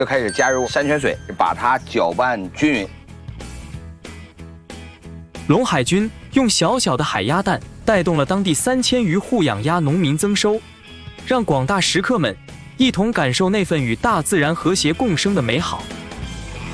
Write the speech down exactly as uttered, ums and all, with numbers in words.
就开始加入山泉水，把它搅拌均匀。 陇海军用小小的海鸭蛋带动了当地三千余户养鸭农民增收，让广大食客们一同感受那份与大自然和谐共生的美好。